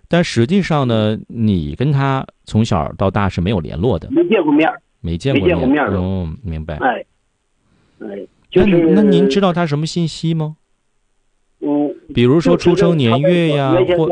但实际上呢，你跟他从小到大是没有联络的， 没见过面， 没见过面。哦，明白。 就是那您知道他什么信息吗？比如说出生年月呀，或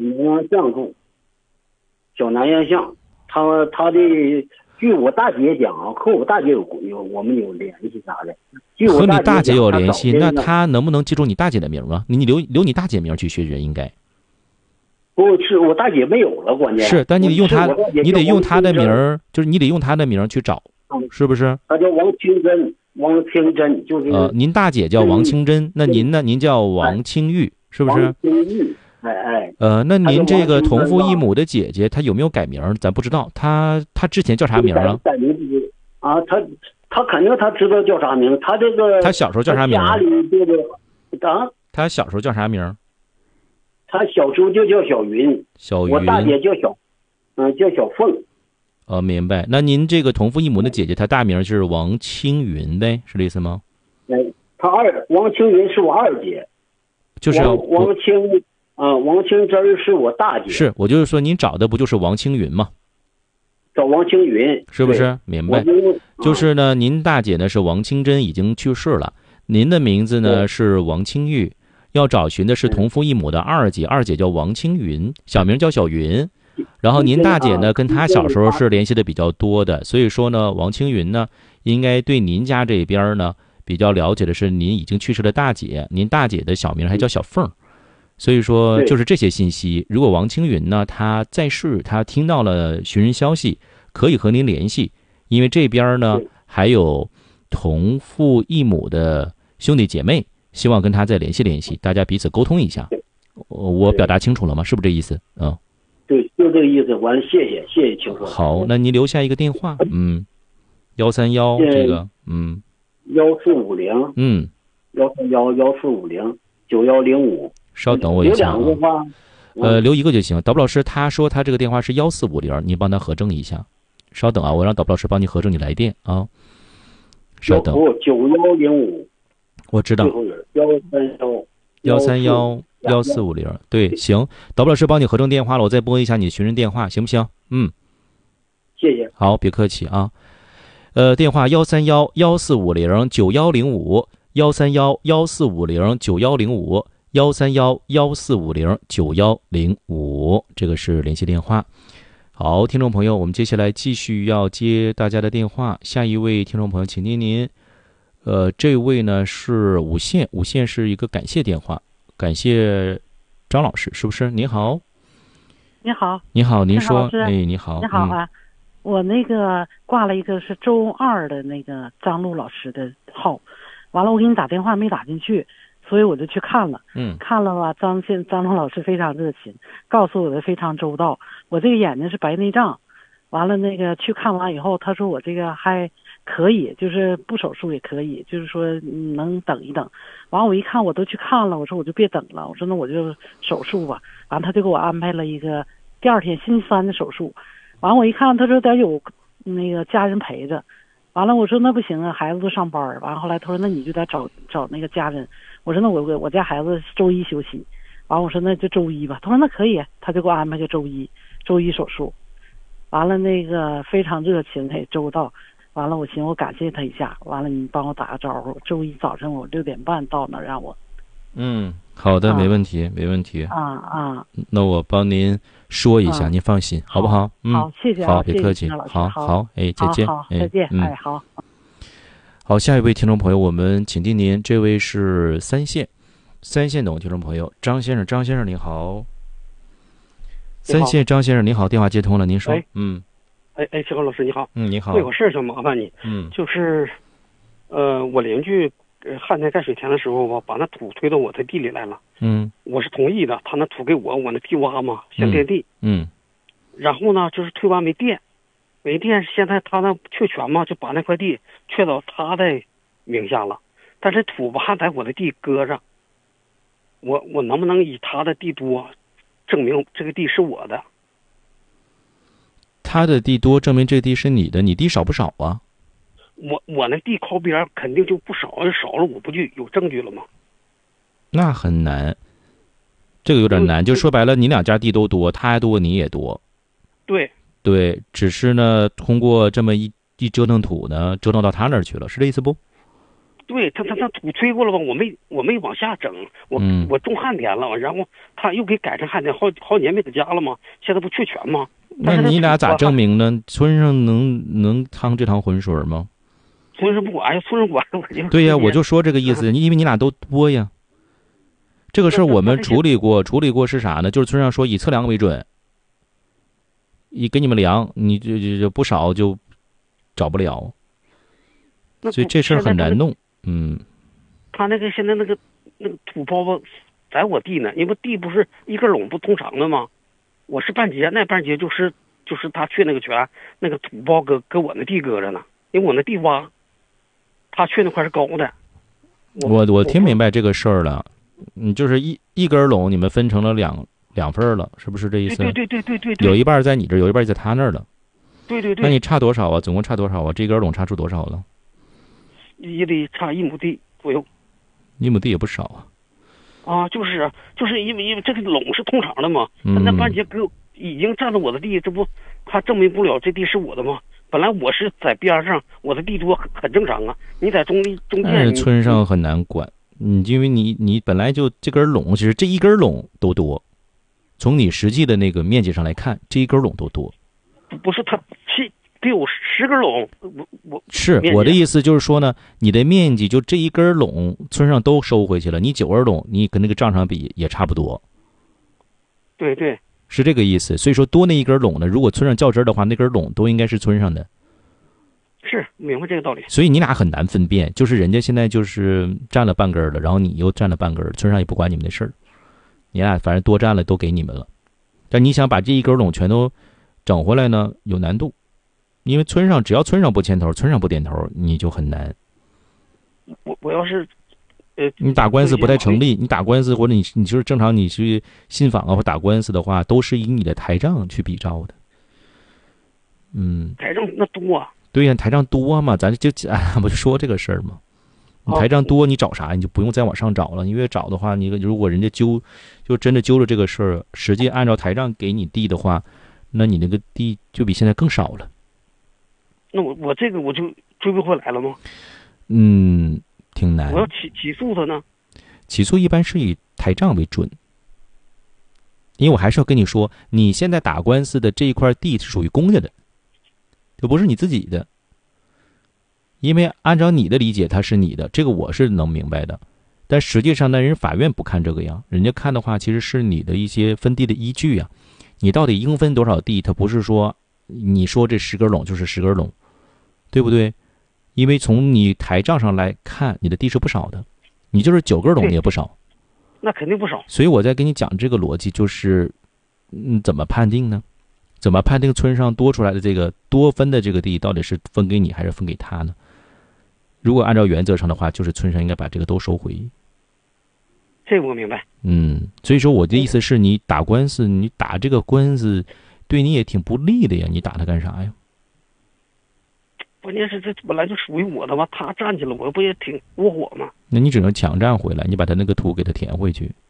小南阳巷，他的据我大姐讲啊，和我大姐我们有联系啥的。 和你大姐有联系，那他能不能记住你大姐的名啊？你留你大姐名去学人应该。 不是我大姐没有了，关键是，但你得用他，你得用他的名儿，就是你得用他的名儿去找，是不是？ 他叫王清珍，王清珍就是。 您大姐叫王清珍，那您呢？您叫王清玉，是不是？ 王清玉， 那您这个同父异母的姐姐，她有没有改名？咱不知道，她之前叫啥名啊？ 改名啊，他肯定他知道叫啥名，他这个他小时候叫啥名？ 家里这个啊， 他小时候叫啥名？ 他小时候就叫小云，我大姐叫叫小凤。 明白。那您这个同父异母的姐姐，她大名是王青云呗，是这意思吗？ 王青云是我二姐， 就是王清珍是我大姐。 是，我就是说您找的不就是王青云吗？ 找王青云是不是？明白。就是呢，您大姐呢是王清珍，已经去世了，您的名字呢是王清玉。要找寻的是同父异母的二姐，二姐叫王青云，小名叫小云。然后您大姐呢，跟她小时候是联系的比较多的，所以说呢，王青云呢，应该对您家这边呢比较了解的是您已经去世的大姐，您大姐的小名还叫小凤，所以说就是这些信息。如果王青云呢，他在世，他听到了寻人消息，可以和您联系，因为这边呢还有同父异母的兄弟姐妹。希望跟他再联系联系，大家彼此沟通一下。我表达清楚了吗？是不是这意思？ 对，就这个意思。完了，谢谢清楚。 好，那您留下一个电话，131这个 145013114509105。 稍等我一下留2个话。 留一个就行。导播老师他说他这个电话是1450，你帮他核证一下。稍等啊，我让导播老师帮你核证你来电啊。稍等。 9105。 我知道1311450，对，行，导播老师帮你核证电话了，我再拨一下你的寻人电话，行不行？ 谢谢。 好，别客气啊。电话13114509105，13114509105，13114509105，这个是联系电话。好，听众朋友，我们接下来继续要接大家的电话。下一位听众朋友，请您。这位呢是五线是一个感谢电话，感谢张老师，是不是？您好。 你好， 您说。你好。 你好啊，我那个挂了一个是周2的那个张璐老师的号，完了我给你打电话没打进去，所以我就去看了。看了吧，张璐老师非常热情，告诉我的非常周到。我这个眼睛是白内障，完了那个去看完以后，他说我这个还可以，就是不手术也可以，就是说能等一等。完了我一看我都去看了，我说我就别等了，我说那我就手术吧。完了他就给我安排了一个第2天星期3的手术。完了我一看他说得有那个家人陪着，完了我说那不行啊，孩子都上班。完了后来他说那你就得找那个家人。我说那我家孩子周1休息。完了我说那就周1吧。他说那可以，他就给我安排个周1手术。完了那个非常热情也周到。完了我寻思我感谢他一下，完了你帮我打个招呼，周1早晨我6点半到那让我。 好的，没问题。那我帮您说一下，您放心，好不好？ 好，谢谢。 好，别客气。好，再见。 再见。好。 好，下一位听众朋友，我们请听您，这位是三线的听众朋友张先生您好。三线张先生您好，电话接通了，您说。 齐高老师你好。 你好。 我有个事儿想麻烦你。就是我邻居旱天盖水田的时候吧，把那土推到我的地里来了。我是同意的，他那土给我那地挖嘛，先垫地。然后呢，就是推完没电，现在他那确权嘛，就把那块地确到他的名下了，但是土吧还在我的地搁着。我能不能以他的地多证明这个地是我的？ 他的地多证明这地是你的，你地少不少啊？ 我那地靠边肯定就不少，少了我不就有证据了吗？ 那很难， 这个有点难，就说白了，你两家地都多，他还多，你也多。对，只是呢，通过这么一折腾土呢，折腾到他那儿去了，是这意思不？ 对，他土吹过了吧？我没往下整，我种旱田了，然后他又给改成旱田，好几年没在家了吗？现在不确权吗？ 那你俩咋证明呢？村上能趟这趟浑水吗？ 村上不管呀，村上管我就。 对呀，我就说这个意思，因为你俩都多呀。这个事儿我们处理过是啥呢？就是村上说以测量为准，给你们量，你就不少就找不了，所以这事儿很难弄。 他那个现在那个土包子在我地呢，因为地不是一根垄不通长的吗？我是半截，那半截就是他确那个权，那个土包搁我那地搁着呢，因为我那地洼，他确那块是高的。 我听明白这个事儿了。就是一根垄，你们分成了两份了，是不是这意思？ 对， 有一半在你这儿，有一半在他那儿了。 对。 那你差多少啊？总共差多少啊？这根垄差出多少了？ 也得差1亩地左右。 1亩地也不少啊。 就是因为这个垄是通长的嘛，那半截已经占了我的地，这不他证明不了这地是我的吗？本来我是在边上，我的地多很正常啊。你在中间， 村上很难管。因为你本来就这根垄，其实这一根垄都多，从你实际的那个面积上来看，这一根垄都多。 不是他得有10根垄， 我的意思就是说呢，你的面积就这一根垄，村上都收回去了，你9根垄，你跟那个账上比也差不多。 对， 是这个意思。所以说多那一根垄呢，如果村上较真的话，那根垄都应该是村上的。 是明白这个道理， 所以你俩很难分辨，就是人家现在就是占了半根了，然后你又占了半根，村上也不管你们的事儿，你俩反正多占了都给你们了，但你想把这一根垄全都整回来呢，有难度，因为只要村上不牵头，村上不点头，你就很难。 我要是你打官司不太成立，你打官司或者你就是正常你去信访啊或打官司的话，都是以你的台账去比照的。 台账那多啊。 对呀，台账多嘛，咱不就说这个事儿吗？你台账多，你找啥你就不用再往上找了。你越找的话，你如果人家就真的揪着这个事儿，实际按照台账给你地的话，那你那个地就比现在更少了。 那我这个我就追不回来了吗？ 挺难。 我要起诉他呢？ 起诉一般是以台账为准，因为我还是要跟你说，你现在打官司的这一块地是属于公家的。就不是你自己的，因为按照你的理解它是你的，这个我是能明白的，但实际上呢，人法院不看这个样，人家看的话其实是你的一些分地的依据呀，你到底应分多少地，它不是说你说这10根垄就是10根垄，对不对？因为从你台账上来看，你的地是不少的，你就是9根垄你也不少， 那肯定不少。 所以我在跟你讲这个逻辑，就是怎么判定呢？怎么判定村上多出来的这个多分的这个地到底是分给你还是分给他呢？如果按照原则上的话，就是村上应该把这个都收回。 这个我明白。 所以说我的意思是你打官司，你打这个官司对你也挺不利的呀，你打他干啥呀？ 关键是这本来就属于我的嘛，他占去了，我不也挺窝火吗？ 那你只能强占回来，你把他那个土给他填回去。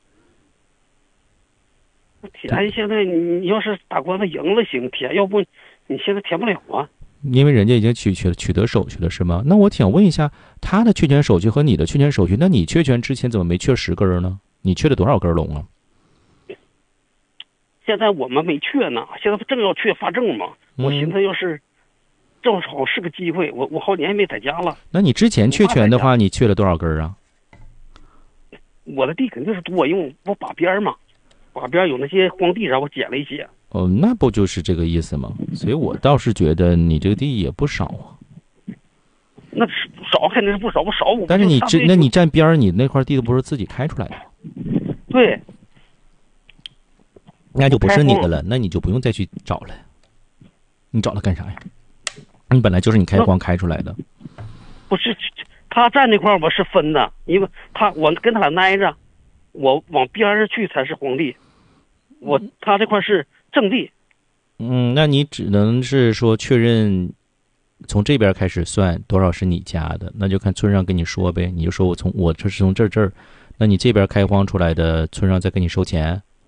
填现在你要是打官司赢了行填，要不你现在填不了啊。 因为人家已经取得手续了是吗？那我想问一下，他的确权手续和你的确权手续，那你确权之前怎么没确10根呢？你确了多少根垄啊？ 现在我们没确呢，现在正要确发证嘛。我寻思要是正好是个机会，我好几年没在家了。 那你之前确权的话，你确了多少根啊？ 我的地肯定是多，因为我把边嘛。把边有那些荒地让我捡了一些。 那不就是这个意思吗？所以我倒是觉得你这个地也不少啊。 那少肯定是不少，不少我。 但是你占边你那块地都不是自己开出来的吗？ 对。 那就不是你的了，那你就不用再去找了。你找它干啥呀？你本来就是你开荒开出来的。 不是，他占那块我是分的，因为我跟他俩挨着。我往边上去才是荒地，他这块是正地。 那你只能是说确认从这边开始算多少是你家的，那就看村上跟你说呗，你就说我这是从这儿，那你这边开荒出来的，村上再给你收钱，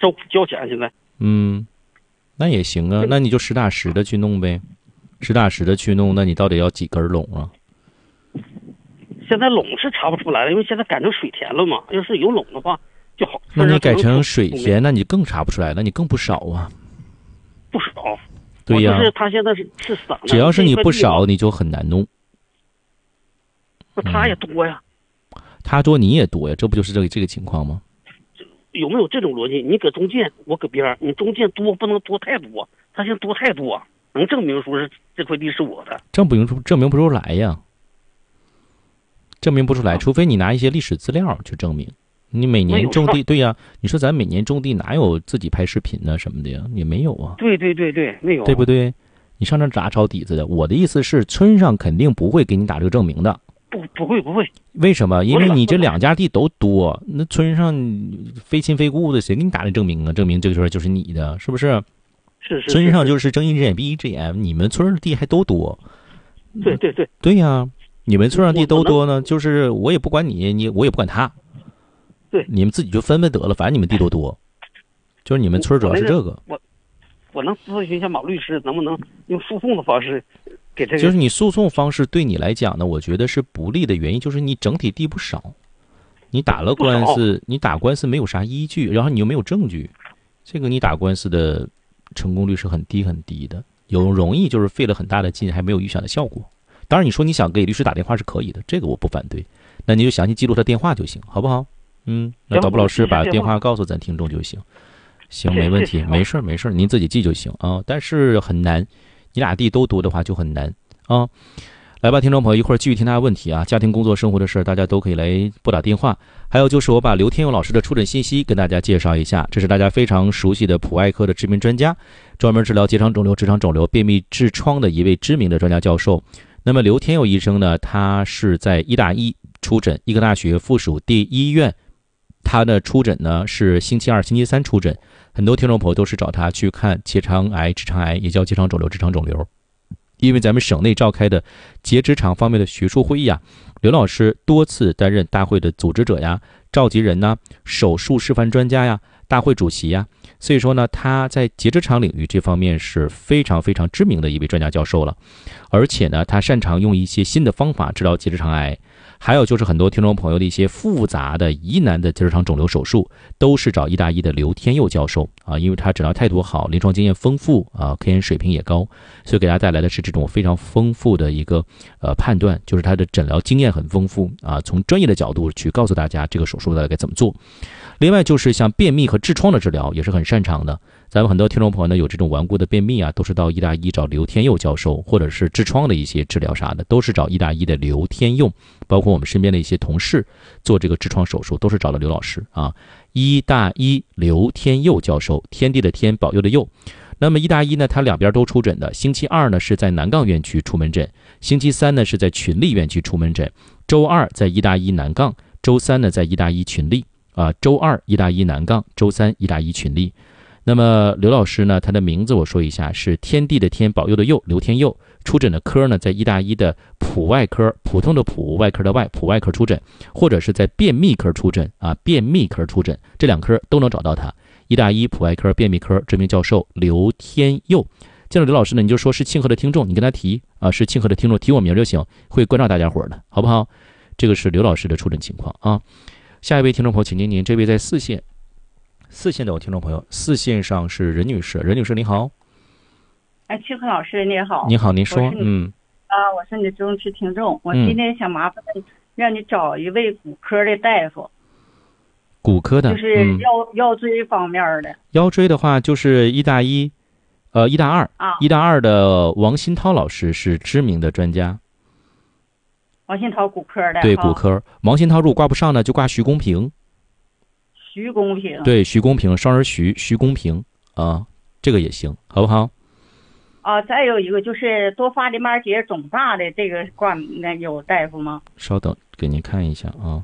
照苦交钱现在。 那也行啊，那你就实打实的去弄呗，实打实的去弄。那你到底要几根垄啊？ 现在垄是查不出来了，因为现在改成水田了嘛。要是有垄的话就好。 那你改成水田，那你更查不出来，那你更不少啊。 不少。 对呀。 就是他现在是散的。 只要是你不少，你就很难弄。 那他也多呀。 他多你也多呀，这不就是这个情况吗？ 有没有这种逻辑？你搁中间，我搁边儿，你中间多不能多太多，他现在多太多，能证明说是这块地是我的？证明不出来呀，证明不出来，除非你拿一些历史资料去证明。你每年种地，对呀，你说咱每年种地哪有自己拍视频呢什么的呀？也没有啊。 对，没有， 对不对？你上那咋找底子的？我的意思是，村上肯定不会给你打这个证明的。 不会。 为什么？因为你这两家地都多，那村上非亲非故的，谁给你打这证明啊？证明这个圈就是你的，是不是？ 是。 村上就是睁一只眼闭一只眼，你们村的地还都多。 对。 对呀，你们村上地都多呢，就是我也不管你，我也不管他。 对， 你们自己就分得了，反正你们地都多，就是你们村主要是这个。 我能咨询一下马律师，能不能用诉讼的方式？ 就是你诉讼方式对你来讲呢，我觉得是不利的原因，就是你整体地不少，你打了官司，你打官司没有啥依据，然后你又没有证据，这个你打官司的成功率是很低很低的，容易就是费了很大的劲，还没有预想的效果。当然你说你想给律师打电话是可以的，这个我不反对，那你就详细记录他电话就行，好不好？那导播老师把电话告诉咱听众就行。行，没问题，没事，您自己记就行啊。但是很难，你俩地都多的话就很难啊。来吧，听众朋友，一会儿继续听大家问题啊，家庭、工作、生活的事大家都可以来拨打电话。还有就是我把刘天佑老师的出诊信息跟大家介绍一下，这是大家非常熟悉的普外科的知名专家，专门治疗结肠肿瘤、直肠肿瘤、便秘、痔疮的一位知名的专家教授。那么刘天佑医生呢，他是在医大一出诊，医科大学附属第一医院。他的出诊呢是星期二、星期三出诊，很多听众朋友都是找他去看结肠癌、直肠癌，也叫结肠肿瘤、直肠肿瘤。因为咱们省内召开的结直肠方面的学术会议啊，刘老师多次担任大会的组织者呀、召集人呐、手术示范专家呀、大会主席呀，所以说呢，他在结直肠领域这方面是非常非常知名的一位专家教授了。而且呢，他擅长用一些新的方法治疗结直肠癌。还有就是很多听众朋友的一些复杂的疑难的结直肠肿瘤手术，都是找医大一的刘天佑教授啊，因为他诊疗态度好，临床经验丰富啊，科研水平也高，所以给大家带来的是这种非常丰富的一个判断，就是他的诊疗经验很丰富啊，从专业的角度去告诉大家这个手术大概该怎么做。另外就是像便秘和痔疮的治疗也是很擅长的，咱们很多听众朋友呢有这种顽固的便秘啊，都是到医大一找刘天佑教授，或者是痔疮的一些治疗啥的，都是找医大一的刘天佑。包括我们身边的一些同事做这个痔疮手术，都是找了刘老师啊。医大一刘天佑教授，天地的天，保佑的佑。那么医大一呢，他两边都出诊的。星期二呢是在南岗院区出门诊，星期三呢是在群力院区出门诊。周二在医大一南岗，周三呢在医大一群力啊。周二医大一南岗，周三医大一群力。那么刘老师呢，他的名字我说一下，是天地的天，保佑的佑，刘天佑。出诊的科呢，在医大一的普外科，普通的普，外科的外，普外科出诊，或者是在便秘科出诊啊，便秘科出诊，这两科都能找到他。医大一普外科便秘科知名教授刘天佑。见到刘老师呢，你就说是庆贺的听众，你跟他提啊，是庆贺的听众，提我名就行，会关照大家伙的，好不好？这个是刘老师的出诊情况啊。下一位听众朋友，请您，这位在四线的我听众朋友，四线上是任女士，任女士你好。 哎，庆贺老师你好。 你好，您说。 我是你的忠实听众，我今天想麻烦让你找一位骨科的大夫。 骨科的， 就是腰椎方面的。 腰椎的话，就是医大一，医大二啊，医大二的王新涛老师是知名的专家。 王新涛骨科的。 对，骨科。王新涛如果挂不上呢，就挂徐公平。 徐公平。对， 徐公平，双人徐公平啊，这个也行，好不好？ 再有一个就是多发淋巴结肿大的这个挂那有大夫吗？ 稍等，给您看一下啊。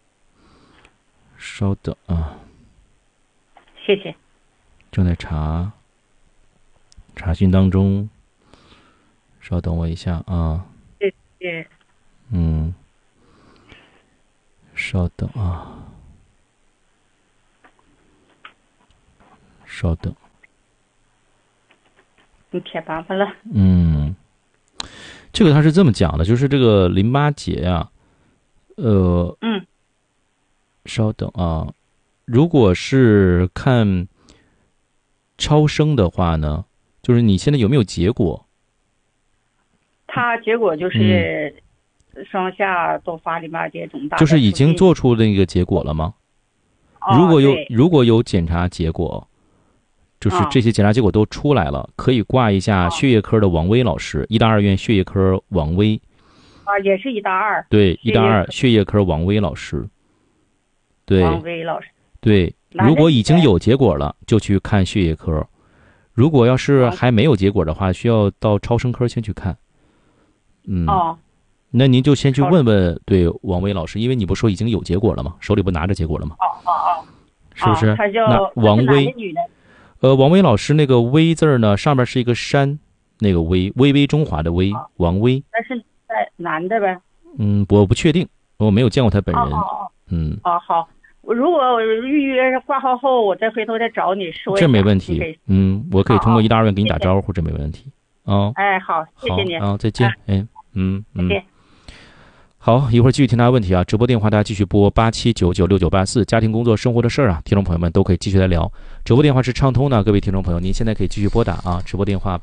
稍等啊。 谢谢。 正在查询当中，稍等我一下啊。 谢谢。 稍等啊。 稍等。 你贴粑粑了。 这个他是这么讲的，就是这个淋巴结啊，稍等啊，如果是看超声的话呢，就是你现在有没有结果？ 他结果就是双下多发淋巴结肿大， 就是已经做出那个结果了吗？如果有检查结果，就是这些检查结果都出来了，可以挂一下血液科的王威老师，医大2院血液科王威。 也是医大2。 对，医大2血液科王威老师。对， 王威老师。 对，如果已经有结果了，就去看血液科；如果要是还没有结果的话，需要到超声科先去看。那您就先去问问对王威老师，因为你不说已经有结果了吗？手里不拿着结果了吗？是不是？那王威，王威老师那个威字呢，上面是一个山，那个威，巍巍中华的威，王威。 那是男的呗？ 我不确定，我没有见过他本人。 好，如果预约挂号后，我再回头再找你说一下。 这没问题。我可以通过医大2院给你打招呼，这没问题。 好，谢谢你。 再见。 再见。 好，一会儿继续听大家问题啊！直播电话大家继续拨87996984，家庭工作生活的事儿啊，听众朋友们都可以继续来聊。直播电话是畅通的，各位听众朋友，您现在可以继续拨打啊！直播电话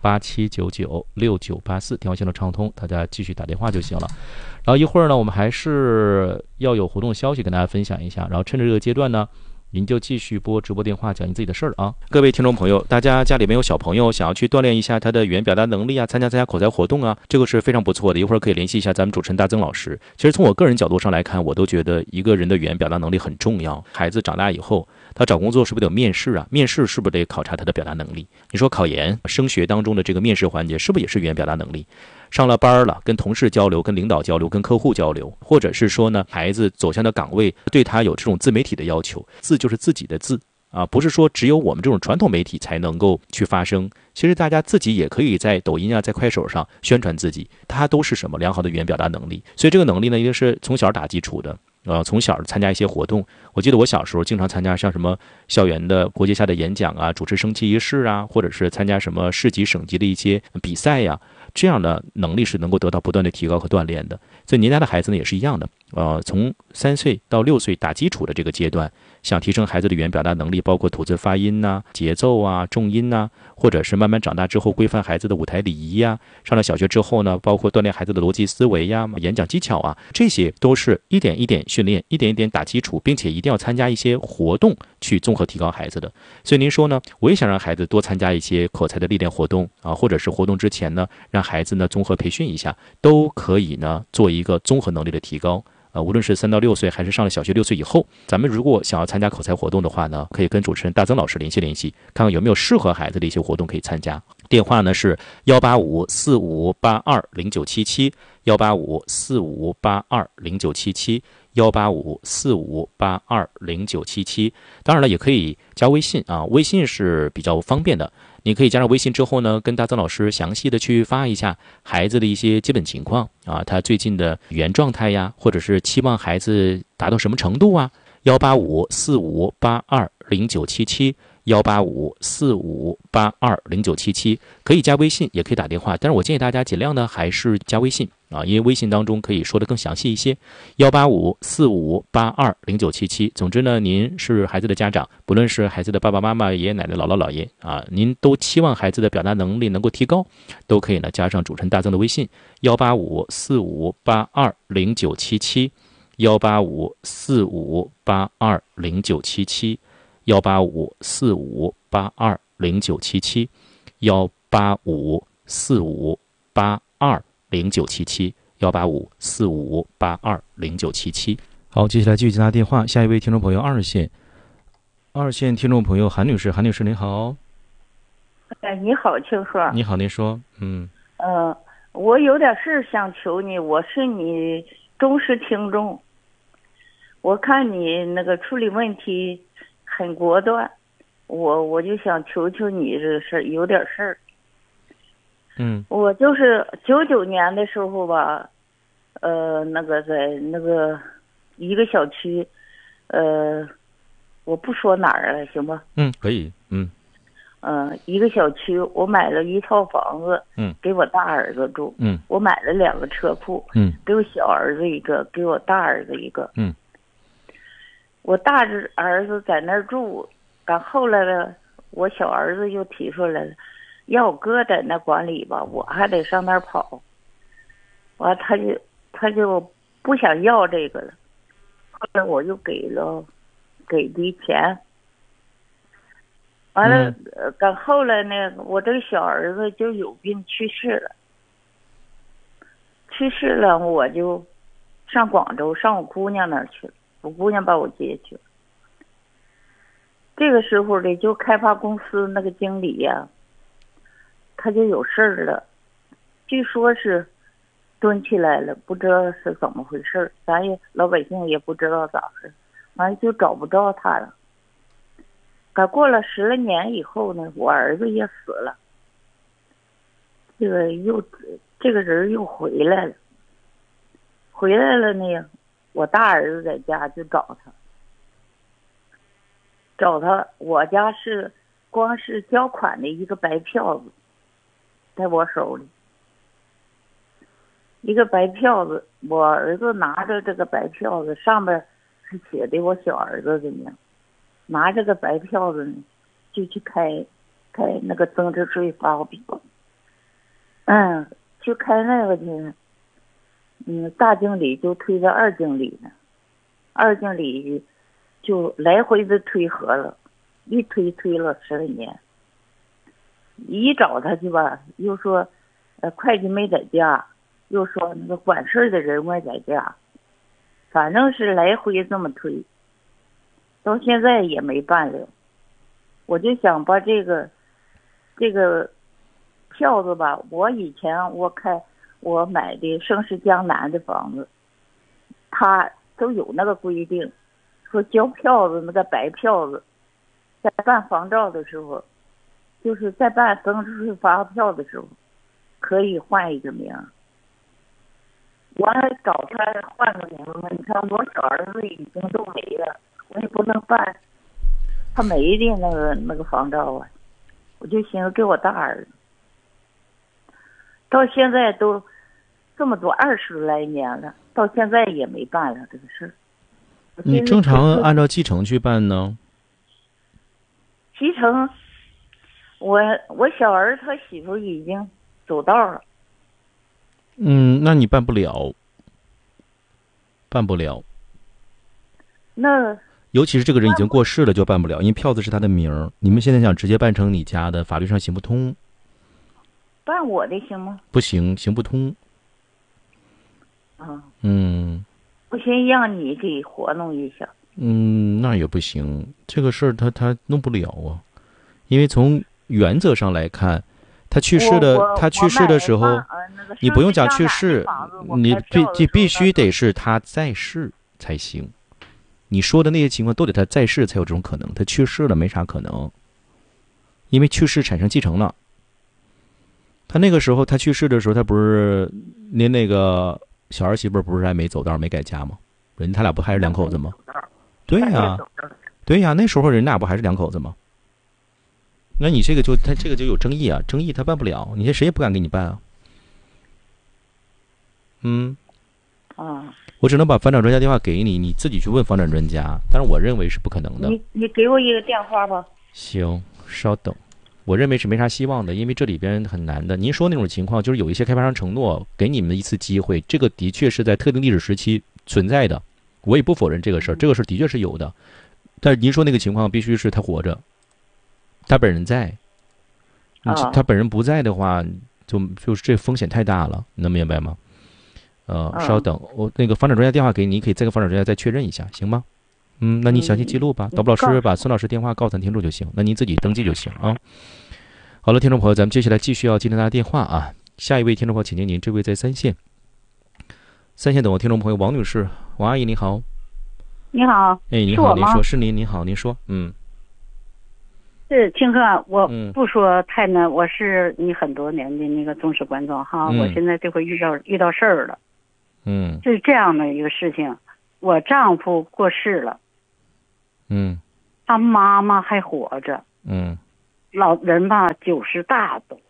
87996984，电话线路畅通，大家继续打电话就行了。然后一会儿呢，我们还是要有活动消息跟大家分享一下，然后趁着这个阶段呢，您就继续拨直播电话讲你自己的事儿啊！各位听众朋友，大家家里面有小朋友想要去锻炼一下他的语言表达能力啊，参加口才活动啊，这个是非常不错的。一会儿可以联系一下咱们主持人大曾老师。其实从我个人角度上来看，我都觉得一个人的语言表达能力很重要。孩子长大以后，他找工作是不是得有面试啊？面试是不是得考察他的表达能力？你说考研、升学当中的这个面试环节，是不是也是语言表达能力？上了班了，跟同事交流、跟领导交流、跟客户交流，或者是说呢，孩子走向的岗位对他有这种自媒体的要求，字就是自己的字啊，不是说只有我们这种传统媒体才能够去发声。其实大家自己也可以在抖音啊、在快手上宣传自己，它都是什么良好的语言表达能力。所以这个能力呢，一定是从小打基础的。从小参加一些活动，我记得我小时候经常参加像什么校园的国际下的演讲啊，主持升旗仪式啊，或者是参加什么市级省级的一些比赛呀，这样的能力是能够得到不断的提高和锻炼的。所以您家的孩子呢也是一样的，从3岁到6岁打基础的这个阶段，想提升孩子的语言表达能力，包括吐字发音呐、节奏啊、重音呐，或者是慢慢长大之后规范孩子的舞台礼仪呀，上了小学之后呢，包括锻炼孩子的逻辑思维呀、演讲技巧啊，这些都是一点一点训练，一点一点打基础，并且一定要参加一些活动去综合提高孩子的。所以您说呢，我也想让孩子多参加一些口才的历练活动啊，或者是活动之前呢，让孩子呢综合培训一下，都可以呢做一个综合能力的提高。无论是3到6岁还是上了小学6岁以后，咱们如果想要参加口才活动的话呢，可以跟主持人大曾老师联系，看看有没有适合孩子的一些活动可以参加。电话呢是18545820977，18545820977，18545820977。当然了，也可以加微信啊，微信是比较方便的。你可以加上微信之后呢，跟大曾老师详细的去发一下孩子的一些基本情况啊，他最近的语言状态呀，或者是期望孩子达到什么程度啊。18545820977，18545820977，可以加微信，也可以打电话，但是我建议大家尽量呢还是加微信啊，因为微信当中可以说的更详细一些。18545820977。总之呢，您是孩子的家长，不论是孩子的爸爸妈妈、爷爷奶奶、姥姥姥爷啊，您都期望孩子的表达能力能够提高，都可以呢加上主持人大曾的微信，18545820977，18545820977，18545820977，18545820977。好，接下来继续接他电话，下一位听众朋友二线听众朋友韩女士您好。 你好，庆贺。 你好，您说。 我有点事想求你，我是你忠实听众。我看你那个处理问题很果断，我就想求求你这个事儿，有点事儿。我就是99年的时候吧，那个在那个一个小区，我不说哪儿了，行吧？ 可以。 一个小区，我买了一套房子，给我大儿子住，我买了2个车库，给我小儿子一个，给我大儿子一个，我大儿子在那儿住，后来呢，我小儿子就提出来了，要我哥在那管理吧，我还得上那儿跑，完他就不想要这个了，后来我又给的钱。完了，后来呢，我这个小儿子就有病去世了。我就上广州，上我姑娘那儿去了。我姑娘把我接去了。这个时候呢，就开发公司那个经理呀，他就有事儿了，据说是蹲起来了，不知道是怎么回事，咱老百姓也不知道咋回事，完了就找不着他了。过了10来年以后呢，我儿子也死了，这个人又回来了。呢，我大儿子在家就找他，我家是光是交款的一个白票子，在我手里，一个白票子，我儿子拿着这个白票子，上面是写的我小儿子的名。拿这个白票子呢，就去开那个增值税发票，去开那个去，大经理就推到2经理呢，2经理就来回的推核了，一推了10来年，一找他去吧，又说会计没在家，又说那个管事的人没在家，反正是来回这么推。到现在也没办了，我就想把这个票子吧，我以前我买的盛世江南的房子，他都有那个规定，说交票子那个白票子，在办房照的时候，就是在办增值税发票的时候，可以换一个名。我还找他换个名字，你看我小儿子已经都没了。我也不能办他没的那个房照啊，我就寻思给我大儿子，到现在都这么多20来年了，到现在也没办了这个事儿。 你正常按照继承去办呢？ 继承，我小儿他媳妇已经走道了。 那你办不了。 那。 尤其是这个人已经过世了，就办不了，因为票子是他的名儿。你们现在想直接办成你家的，法律上行不通。 办我的行吗？ 不行，行不通。 我先让你给活弄一下。 那也不行，这个事儿他弄不了啊，因为从原则上来看，他去世的时候，你不用讲去世，你必须得是他在世才行。你说的那些情况都得他在世才有这种可能，他去世了没啥可能，因为去世产生继承了。他那个时候他去世的时候，他不是连那个小儿媳妇不是还没走道没改嫁吗？人他俩不还是2口子吗？对呀，那时候人俩不还是2口子吗？那你这个他这个就有争议啊，争议他办不了，你谁也不敢给你办啊。我只能把房产专家电话给你，你自己去问房产专家，但是我认为是不可能的。 你给我一个电话吧。 行，稍等。我认为是没啥希望的，因为这里边很难的。您说那种情况，就是有一些开发商承诺给你们一次机会，这个的确是在特定历史时期存在的，我也不否认这个事儿，这个事儿的确是有的。但是您说那个情况必须是他活着，他本人在，他本人不在的话，就是这风险太大了，你能明白吗？稍等，我那个房产专家电话给你，可以再跟房产专家再确认一下，行吗？那你详细记录吧，导播老师把孙老师电话告诉咱听众就行，那您自己登记就行啊。好了，听众朋友，咱们接下来继续要接听大家电话啊。下一位听众朋友，请听您，这位在3线等我听众朋友王女士，王阿姨你好。 你好。 哎，你好，您说，是您好，您说， 是听哥，我不说太难，我是你很多年的那个忠实观众哈，我现在这回遇到事儿了。是这样的一个事情，我丈夫过世了，他妈妈还活着， 老人吧90大都。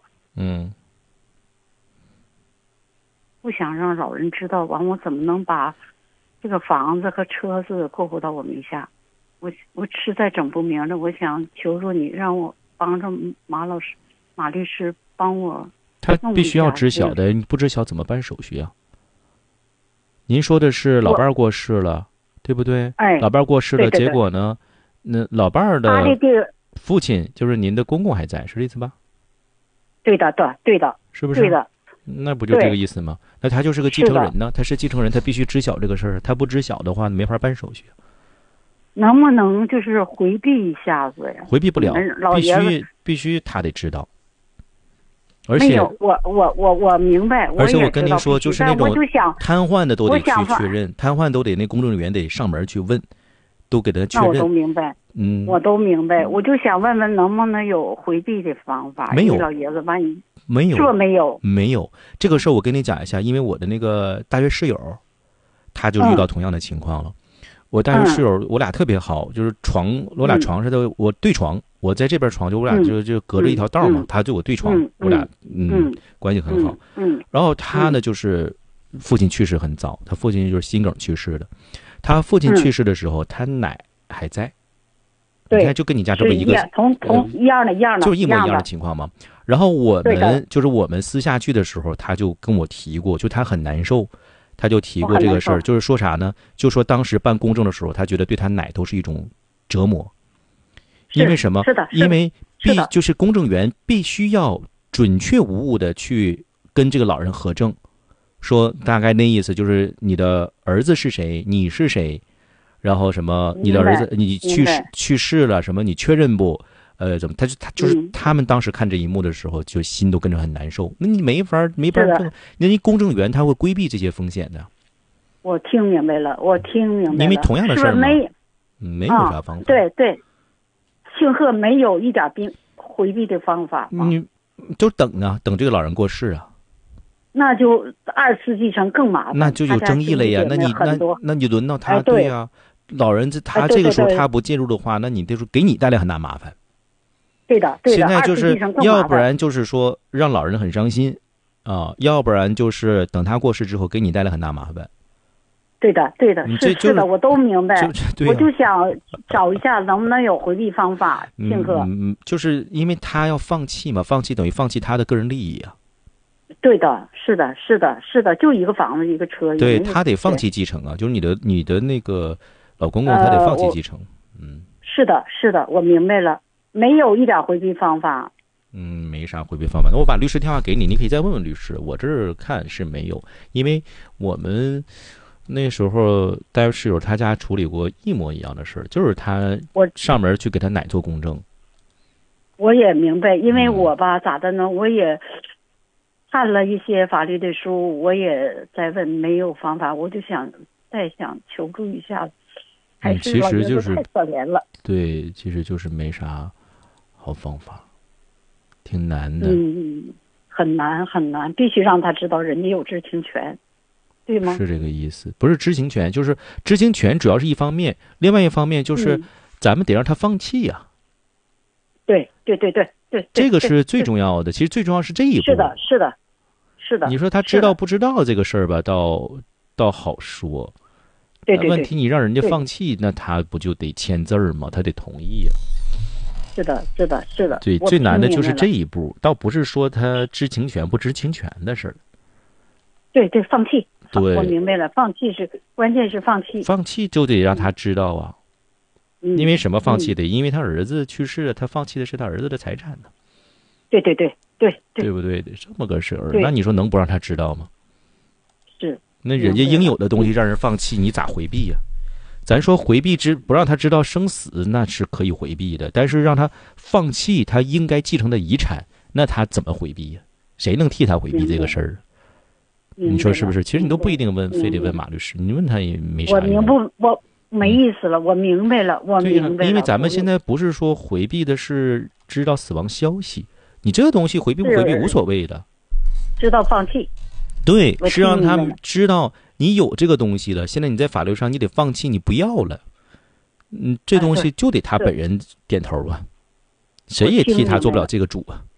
不想让老人知道，完我怎么能把这个房子和车子过户到我名下？我实在整不明白，我想求助你，让我帮着马律师帮我。 他必须要知晓的，你不知晓怎么办手续啊？您说的是老伴儿过世了，对不对？老伴儿过世了，结果呢？那老伴儿的父亲就是您的公公还在，是这意思吧？ 对的， 是不是？ 对的。 那不就这个意思吗？那他就是个继承人呢，他是继承人，他必须知晓这个事儿，他不知晓的话没法办手续。 能不能就是回避一下子呀？ 回避不了，必须他得知道。而且没有，我明白， 而且我跟您说，就是那种瘫痪的都得去确认，瘫痪都得那公证员得上门去问，都给他确认。 我都明白，我都明白，我就想问问能不能有回避的方法？ 没有， 老爷子，万一没有， 说没有， 没有这个事儿，我跟你讲一下，因为我的那个大学室友，他就遇到同样的情况了。我大学室友，我俩特别好，就是我俩床上的，我对床，我在这边床，就我俩就隔着一条道嘛，他对我对床，我俩关系很好。然后他呢，就是父亲去世很早，他父亲就是心梗去世的。他父亲去世的时候，他奶还在。你看，就跟你家这么一个同一样的， 就是一模一样的情况嘛。然后我们私下去的时候，他就跟我提过，就他很难受。他就提过这个事儿，就是说啥呢？就说当时办公证的时候，他觉得对他奶头是一种折磨，因为什么？因为就是公证员必须要准确无误的去跟这个老人核证，说大概那意思就是你的儿子是谁，你是谁，然后什么你的儿子你去世了什么你确认不？怎么？他就是他们当时看这一幕的时候，就心都跟着很难受。那你没法，人家公证员他会规避这些风险的。 我听明白了， 因为同样的事儿嘛，没有啥方法。 对，庆贺没有一点回避的方法吗？ 你就等啊，等这个老人过世啊。 那就2次继承更麻烦， 那就有争议了呀。那你轮到他，对呀，老人他这个时候他不介入的话，那你就是给你带来很大麻烦。 对的， 现在就是要不然就是说让老人很伤心啊，要不然就是等他过世之后给你带来很大麻烦。 对的，是的，我都明白。我就想找一下能不能有回避方法，庆贺。 就是因为他要放弃嘛，放弃等于放弃他的个人利益啊。 对的，是的，就一个房子一个车。 对，他得放弃继承啊，就是你的那个老公公他得放弃继承。 是的，我明白了。没有一点回避方法。 没啥回避方法。那我把律师电话给你，你可以再问问律师。我这儿看是没有，因为我们那时候大学室友他家处理过一模一样的事儿，就是他上门去给他奶做公证。 我也明白，因为我吧咋的呢？我也看了一些法律的书，我也在问，没有方法，我就想求助一下。 其实就是太可怜了。 对，其实就是没啥好方法，挺难的。 很难，必须让他知道人家有知情权，对吗？ 是这个意思，不是知情权，就是知情权主要是一方面，另外一方面就是咱们得让他放弃呀。 对， 这个是最重要的。其实最重要是这一步。 是的。 你说他知道不知道这个事儿吧，倒好说。 对， 问题你让人家放弃，那他不就得签字吗？他得同意呀。 是的。 对，最难的就是这一步，倒不是说他知情权不知情权的事儿。 对，放弃。 对， 我明白了，放弃关键是放弃。 放弃就得让他知道啊。因为什么放弃的？因为他儿子去世了，他放弃的是他儿子的财产呢。 对， 对不对？这么个事儿，那你说能不让他知道吗？ 是。 那人家应有的东西让人放弃，你咋回避呀？咱说回避不让他知道生死，那是可以回避的，但是让他放弃他应该继承的遗产，那他怎么回避呀？谁能替他回避这个事儿？你说是不是？其实你都不一定非得问马律师，你问他也没啥用。 我没意思了，我明白了， 因为咱们现在不是说回避的是知道死亡消息，你这个东西回避不回避无所谓的， 知道放弃。 对，是让他们知道你有这个东西了，现在你在法律上你得放弃，你不要了。这东西就得他本人点头吧。 谁也替他做不了这个主啊。